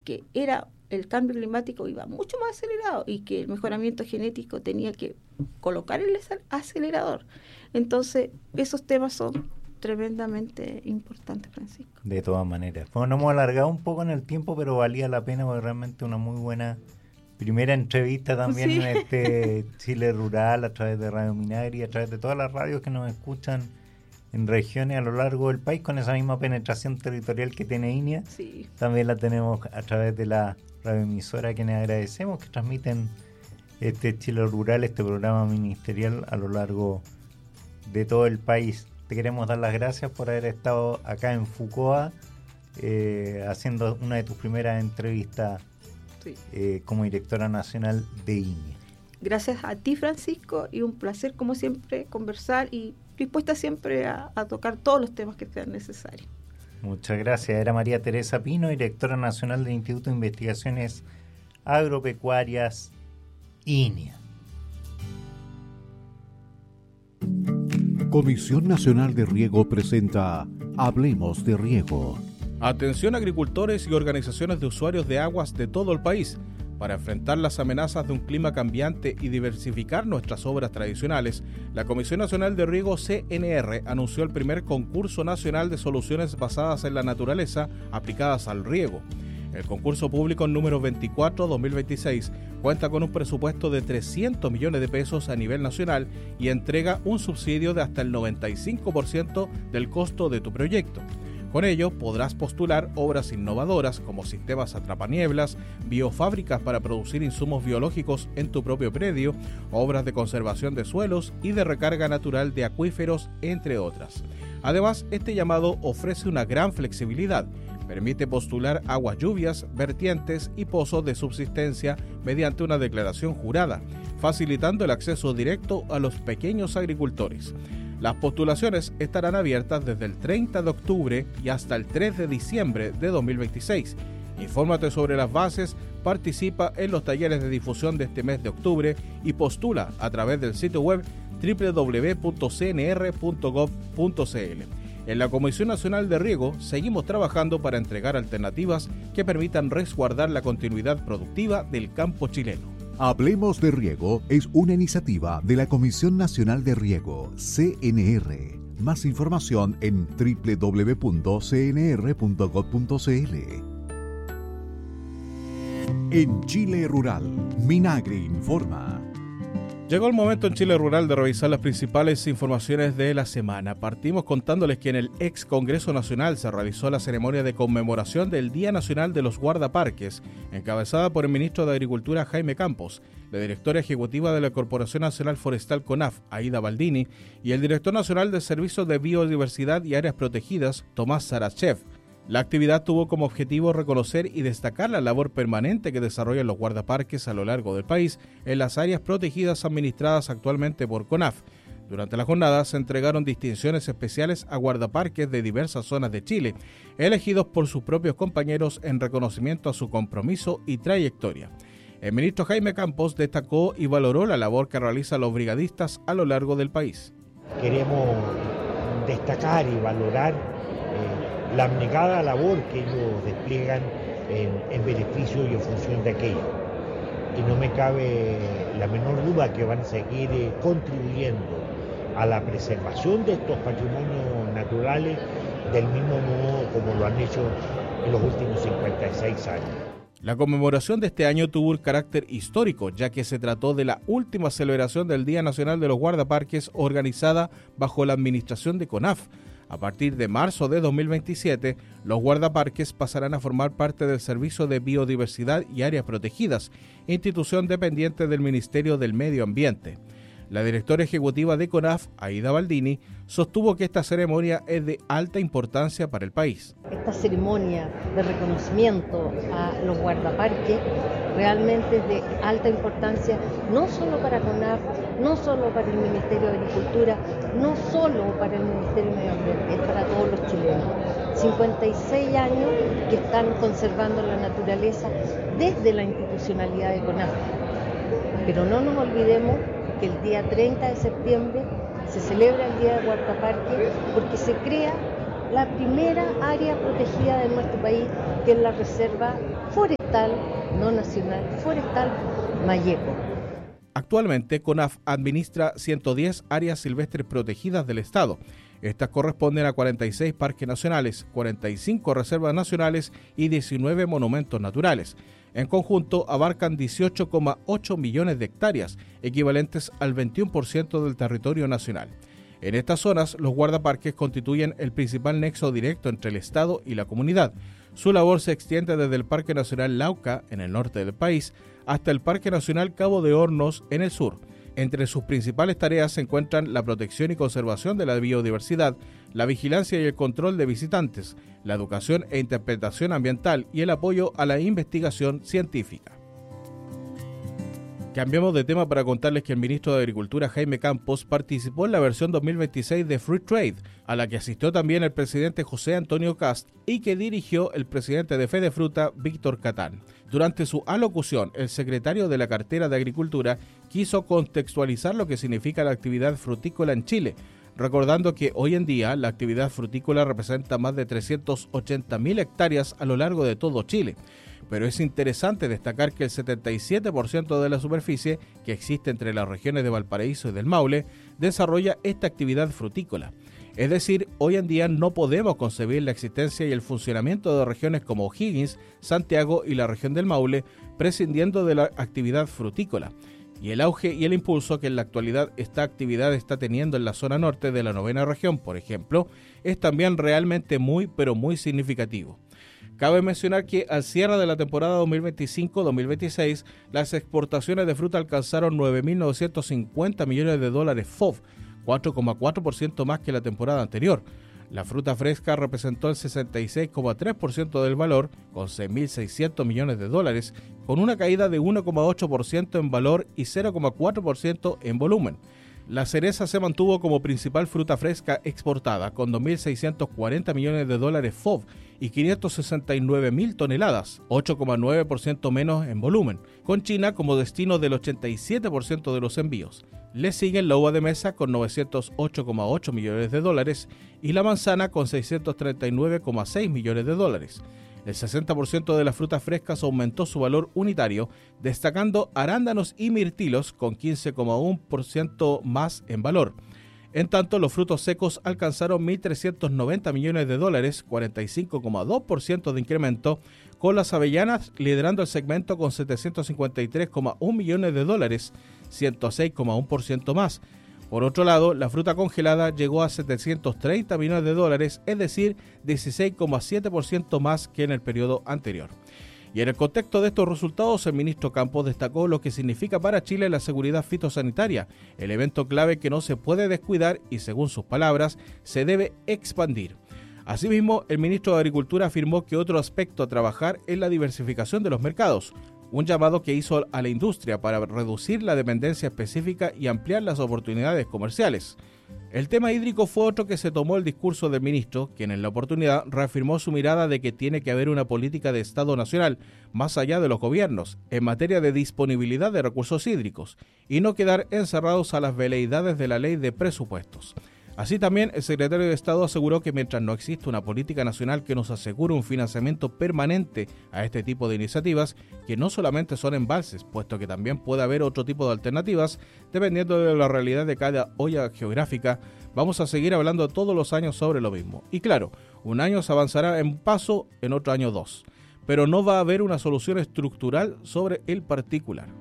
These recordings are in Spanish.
que el cambio climático iba mucho más acelerado y que el mejoramiento genético tenía que colocar el acelerador. Entonces, esos temas son tremendamente importantes, Francisco. De todas maneras. Bueno, nos hemos alargado un poco en el tiempo, pero valía la pena porque realmente una muy buena primera entrevista también en este Chile Rural, a través de Radio Minagri, a través de todas las radios que nos escuchan en regiones a lo largo del país, con esa misma penetración territorial que tiene INEA. Sí. También la tenemos a través de la radioemisora, que les agradecemos, que transmiten este Chile Rural, este programa ministerial a lo largo de todo el país. Te queremos dar las gracias por haber estado acá en Fucoa, haciendo una de tus primeras entrevistas como directora nacional de INEA. Gracias a ti, Francisco, y un placer como siempre conversar y dispuesta siempre a tocar todos los temas que sean necesarios. Muchas gracias. Era María Teresa Pino, directora nacional del Instituto de Investigaciones Agropecuarias, INEA. Comisión Nacional de Riego presenta Hablemos de Riego. Atención agricultores y organizaciones de usuarios de aguas de todo el país. Para enfrentar las amenazas de un clima cambiante y diversificar nuestras obras tradicionales, la Comisión Nacional de Riego CNR anunció el primer concurso nacional de soluciones basadas en la naturaleza aplicadas al riego. El concurso público número 24-2026 cuenta con un presupuesto de 300 millones de pesos a nivel nacional y entrega un subsidio de hasta el 95% del costo de tu proyecto. Con ello podrás postular obras innovadoras como sistemas atrapanieblas, biofábricas para producir insumos biológicos en tu propio predio, obras de conservación de suelos y de recarga natural de acuíferos, entre otras. Además, este llamado ofrece una gran flexibilidad. Permite postular aguas lluvias, vertientes y pozos de subsistencia mediante una declaración jurada, facilitando el acceso directo a los pequeños agricultores. Las postulaciones estarán abiertas desde el 30 de octubre y hasta el 3 de diciembre de 2026. Infórmate sobre las bases, participa en los talleres de difusión de este mes de octubre y postula a través del sitio web www.cnr.gov.cl. En la Comisión Nacional de Riego seguimos trabajando para entregar alternativas que permitan resguardar la continuidad productiva del campo chileno. Hablemos de Riego es una iniciativa de la Comisión Nacional de Riego, CNR. Más información en www.cnr.gov.cl. En Chile Rural, Minagri informa. Llegó el momento en Chile Rural de revisar las principales informaciones de la semana. Partimos contándoles que en el ex Congreso Nacional se realizó la ceremonia de conmemoración del Día Nacional de los Guardaparques, encabezada por el ministro de Agricultura Jaime Campos, la directora ejecutiva de la Corporación Nacional Forestal CONAF, Aida Baldini, y el director nacional de Servicios de Biodiversidad y Áreas Protegidas, Tomás Sarachev. La actividad tuvo como objetivo reconocer y destacar la labor permanente que desarrollan los guardaparques a lo largo del país en las áreas protegidas administradas actualmente por CONAF. Durante la jornada se entregaron distinciones especiales a guardaparques de diversas zonas de Chile, elegidos por sus propios compañeros en reconocimiento a su compromiso y trayectoria. El ministro Jaime Campos destacó y valoró la labor que realizan los brigadistas a lo largo del país. Queremos destacar y valorar la abnegada labor que ellos despliegan en beneficio y en función de aquello. Y no me cabe la menor duda que van a seguir contribuyendo a la preservación de estos patrimonios naturales del mismo modo como lo han hecho en los últimos 56 años. La conmemoración de este año tuvo un carácter histórico, ya que se trató de la última celebración del Día Nacional de los Guardaparques organizada bajo la administración de CONAF. A partir de marzo de 2027, los guardaparques pasarán a formar parte del Servicio de Biodiversidad y Áreas Protegidas, institución dependiente del Ministerio del Medio Ambiente. La directora ejecutiva de CONAF, Aida Baldini, sostuvo que esta ceremonia es de alta importancia para el país. Esta ceremonia de reconocimiento a los guardaparques realmente es de alta importancia, no solo para CONAF, no solo para el Ministerio de Agricultura, no solo para el Ministerio de Medio Ambiente, es para todos los chilenos. 56 años que están conservando la naturaleza desde la institucionalidad de CONAF. Pero no nos olvidemos que el día 30 de septiembre se celebra el Día de Guardaparques porque se crea la primera área protegida de nuestro país, que es la Reserva Forestal, no nacional, forestal Mayeco. Actualmente, CONAF administra 110 áreas silvestres protegidas del Estado. Estas corresponden a 46 parques nacionales, 45 reservas nacionales y 19 monumentos naturales. En conjunto, abarcan 18,8 millones de hectáreas, equivalentes al 21% del territorio nacional. En estas zonas, los guardaparques constituyen el principal nexo directo entre el Estado y la comunidad. Su labor se extiende desde el Parque Nacional Lauca, en el norte del país, hasta el Parque Nacional Cabo de Hornos, en el sur. Entre sus principales tareas se encuentran la protección y conservación de la biodiversidad, la vigilancia y el control de visitantes, la educación e interpretación ambiental y el apoyo a la investigación científica. Cambiamos de tema para contarles que el ministro de Agricultura, Jaime Campos, participó en la versión 2026 de Free Trade, a la que asistió también el presidente José Antonio Kast y que dirigió el presidente de Fedefruta, Víctor Catán. Durante su alocución, el secretario de la cartera de Agricultura quiso contextualizar lo que significa la actividad frutícola en Chile, recordando que hoy en día la actividad frutícola representa más de 380.000 hectáreas a lo largo de todo Chile. Pero es interesante destacar que el 77% de la superficie que existe entre las regiones de Valparaíso y del Maule desarrolla esta actividad frutícola. Es decir, hoy en día no podemos concebir la existencia y el funcionamiento de regiones como O'Higgins, Santiago y la región del Maule prescindiendo de la actividad frutícola. Y el auge y el impulso que en la actualidad esta actividad está teniendo en la zona norte de la 9ª región, por ejemplo, es también realmente muy significativo. Cabe mencionar que al cierre de la temporada 2025-2026, las exportaciones de fruta alcanzaron 9.950 millones de dólares FOB, 4,4% más que la temporada anterior. La fruta fresca representó el 66,3% del valor, con 6.600 millones de dólares, con una caída de 1,8% en valor y 0,4% en volumen. La cereza se mantuvo como principal fruta fresca exportada, con 2.640 millones de dólares FOB y 569.000 toneladas, 8,9% menos en volumen, con China como destino del 87% de los envíos. Le siguen la uva de mesa con 908,8 millones de dólares y la manzana con 639,6 millones de dólares. El 60% de las frutas frescas aumentó su valor unitario, destacando arándanos y mirtilos con 15,1% más en valor. En tanto, los frutos secos alcanzaron 1.390 millones de dólares, 45,2% de incremento, con las avellanas liderando el segmento con 753,1 millones de dólares, 106,1% más. Por otro lado, la fruta congelada llegó a 730 millones de dólares, es decir, 16,7% más que en el periodo anterior. Y en el contexto de estos resultados, el ministro Campos destacó lo que significa para Chile la seguridad fitosanitaria, el evento clave que no se puede descuidar y, según sus palabras, se debe expandir. Asimismo, el ministro de Agricultura afirmó que otro aspecto a trabajar es la diversificación de los mercados, un llamado que hizo a la industria para reducir la dependencia específica y ampliar las oportunidades comerciales. El tema hídrico fue otro que se tomó el discurso del ministro, quien en la oportunidad reafirmó su mirada de que tiene que haber una política de Estado nacional, más allá de los gobiernos, en materia de disponibilidad de recursos hídricos, y no quedar encerrados a las veleidades de la ley de presupuestos. Así también, el secretario de Estado aseguró que mientras no exista una política nacional que nos asegure un financiamiento permanente a este tipo de iniciativas, que no solamente son embalses, puesto que también puede haber otro tipo de alternativas, dependiendo de la realidad de cada olla geográfica, vamos a seguir hablando todos los años sobre lo mismo. Y claro, un año se avanzará en un paso, en otro año dos, pero no va a haber una solución estructural sobre el particular.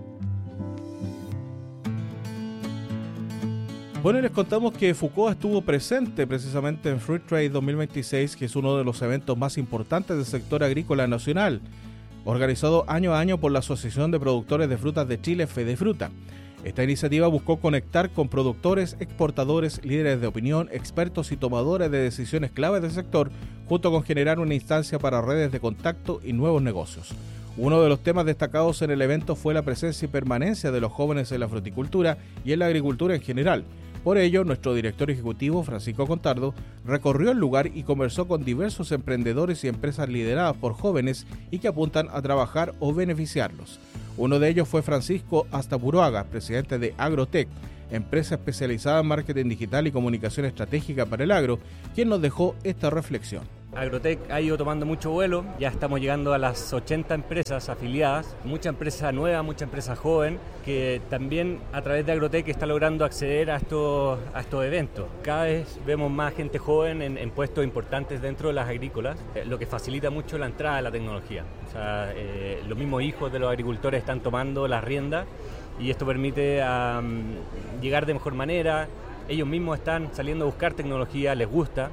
Bueno, les contamos que FUCOA estuvo presente precisamente en Free Trade 2026, que es uno de los eventos más importantes del sector agrícola nacional, organizado año a año por la Asociación de Productores de Frutas de Chile, Fedefruta. Esta iniciativa buscó conectar con productores, exportadores, líderes de opinión, expertos y tomadores de decisiones claves del sector, junto con generar una instancia para redes de contacto y nuevos negocios. Uno de los temas destacados en el evento fue la presencia y permanencia de los jóvenes en la fruticultura y en la agricultura en general. Por ello, nuestro director ejecutivo, Francisco Contardo, recorrió el lugar y conversó con diversos emprendedores y empresas lideradas por jóvenes y que apuntan a trabajar o beneficiarlos. Uno de ellos fue Francisco Astaburuaga, presidente de Agrotec. empresa especializada en marketing digital y comunicación estratégica para el agro, quien nos dejó esta reflexión. Agrotech ha ido tomando mucho vuelo, ya estamos llegando a las 80 empresas afiliadas, mucha empresa nueva, mucha empresa joven, que también a través de Agrotech está logrando acceder a estos eventos. Cada vez vemos más gente joven en puestos importantes dentro de las agrícolas, lo que facilita mucho la entrada de la tecnología. O sea, los mismos hijos de los agricultores están tomando las riendas y esto permite llegar de mejor manera. Ellos mismos están saliendo a buscar tecnología, les gusta.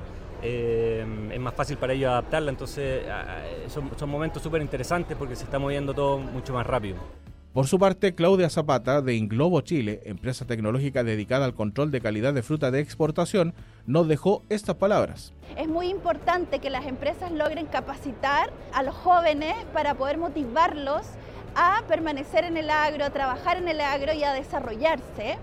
Es más fácil para ellos adaptarla, entonces son momentos súper interesantes porque se está moviendo todo mucho más rápido. Por su parte, Claudia Zapata, de Inglobo Chile, empresa tecnológica dedicada al control de calidad de fruta de exportación, nos dejó estas palabras. Es muy importante que las empresas logren capacitar a los jóvenes para poder motivarlos a permanecer en el agro, a trabajar en el agro y a desarrollarse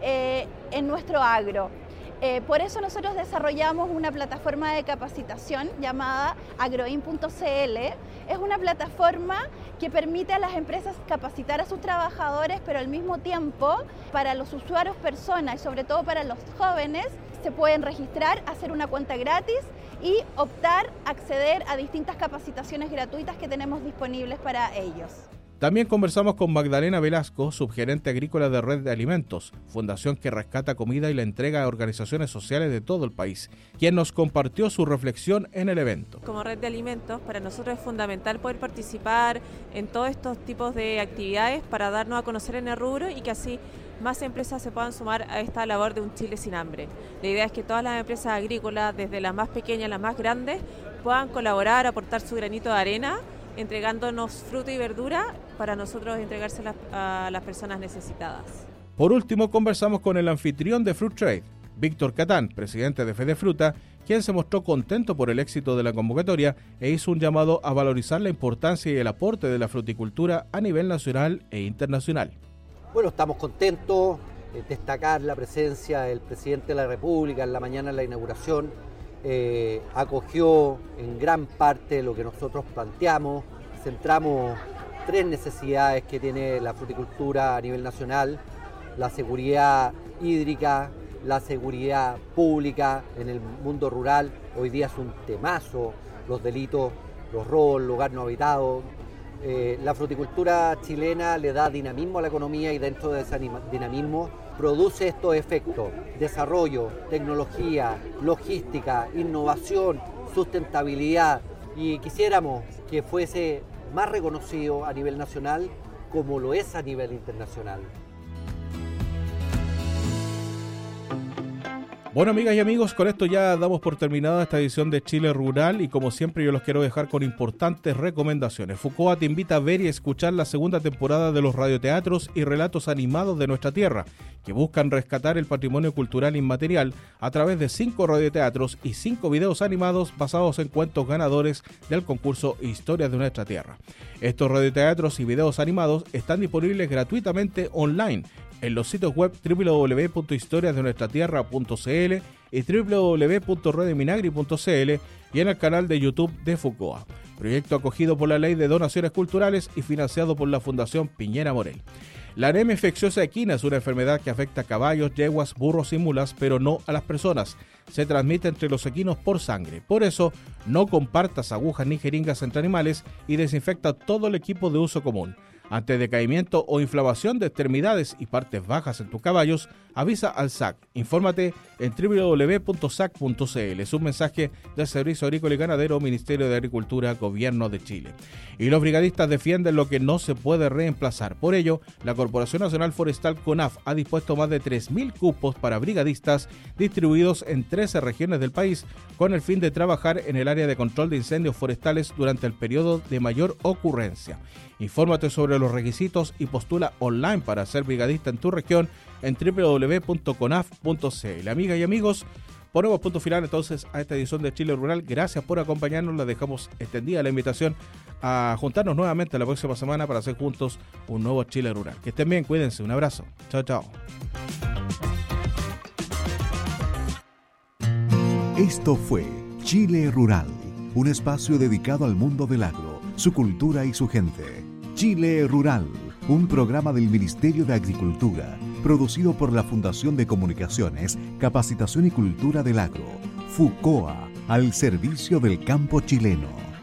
en nuestro agro. Por eso nosotros desarrollamos una plataforma de capacitación llamada agroin.cl. Es una plataforma que permite a las empresas capacitar a sus trabajadores, pero al mismo tiempo para los usuarios personas y sobre todo para los jóvenes se pueden registrar, hacer una cuenta gratis y optar a acceder a distintas capacitaciones gratuitas que tenemos disponibles para ellos. También conversamos con Magdalena Velasco, subgerente agrícola de Red de Alimentos, fundación que rescata comida y la entrega a organizaciones sociales de todo el país, quien nos compartió su reflexión en el evento. Como Red de Alimentos, para nosotros es fundamental poder participar en todos estos tipos de actividades para darnos a conocer en el rubro y que así más empresas se puedan sumar a esta labor de un Chile sin hambre. La idea es que todas las empresas agrícolas, desde las más pequeñas a las más grandes, puedan colaborar, aportar su granito de arena, entregándonos fruta y verdura para nosotros entregárselas a las personas necesitadas. Por último, conversamos con el anfitrión de Fruit Trade, Víctor Catán, presidente de Fedefruta, quien se mostró contento por el éxito de la convocatoria e hizo un llamado a valorizar la importancia y el aporte de la fruticultura a nivel nacional e internacional. Bueno, estamos contentos de destacar la presencia del presidente de la República en la mañana de la inauguración. Acogió en gran parte lo que nosotros planteamos, centramos 3 necesidades que tiene la fruticultura a nivel nacional: la seguridad hídrica, la seguridad pública en el mundo rural. Hoy día es un temazo, los delitos, los robos, el lugar no habitado. La fruticultura chilena le da dinamismo a la economía y dentro de ese dinamismo produce estos efectos: desarrollo, tecnología, logística, innovación, sustentabilidad, y quisiéramos que fuese más reconocido a nivel nacional como lo es a nivel internacional. Bueno, amigas y amigos, con esto ya damos por terminada esta edición de Chile Rural y como siempre yo los quiero dejar con importantes recomendaciones. Fucoa te invita a ver y escuchar la segunda temporada de los radioteatros y relatos animados de nuestra tierra, que buscan rescatar el patrimonio cultural inmaterial a través de 5 radioteatros y 5 videos animados basados en cuentos ganadores del concurso Historias de nuestra tierra. Estos radioteatros y videos animados están disponibles gratuitamente online en los sitios web www.historiasdenuestratierra.cl y www.redeminagri.cl y en el canal de YouTube de Fucoa. Proyecto acogido por la Ley de Donaciones Culturales y financiado por la Fundación Piñera Morel. La anemia infecciosa equina es una enfermedad que afecta a caballos, yeguas, burros y mulas, pero no a las personas. Se transmite entre los equinos por sangre. Por eso, no compartas agujas ni jeringas entre animales y desinfecta todo el equipo de uso común. Ante decaimiento o inflamación de extremidades y partes bajas en tus caballos, avisa al SAC. Infórmate en www.sac.cl. Es un mensaje del Servicio Agrícola y Ganadero, Ministerio de Agricultura, Gobierno de Chile. Y los brigadistas defienden lo que no se puede reemplazar. Por ello, la Corporación Nacional Forestal CONAF ha dispuesto más de 3.000 cupos para brigadistas distribuidos en 13 regiones del país con el fin de trabajar en el área de control de incendios forestales durante el periodo de mayor ocurrencia. Infórmate sobre los requisitos y postula online para ser brigadista en tu región en www.conaf.cl. Amigas y amigos, ponemos punto final entonces a esta edición de Chile Rural. Gracias por acompañarnos. La dejamos extendida la invitación a juntarnos nuevamente la próxima semana para hacer juntos un nuevo Chile Rural. Que estén bien, cuídense. Un abrazo. Chao, chao. Esto fue Chile Rural, un espacio dedicado al mundo del agro, su cultura y su gente. Chile Rural, un programa del Ministerio de Agricultura, producido por la Fundación de Comunicaciones, Capacitación y Cultura del Agro, FUCOA, al servicio del campo chileno.